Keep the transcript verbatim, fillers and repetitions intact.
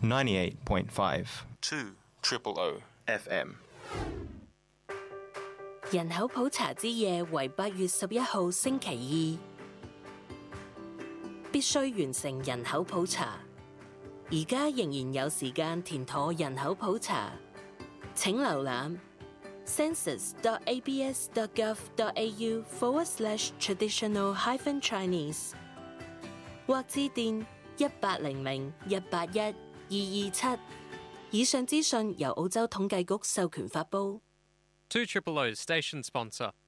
ninety-eight point five two triple O F M。 人口普查之夜為八月十一號星期二，必須完成人口普查。而家仍然有時間填妥人口普查，請瀏覽 census.abs.gov.au forward slash traditional hyphen Chinese 或致電一八零零一八一二二七。以上資訊由澳洲統計局授權發布。 two Triple O's station sponsor.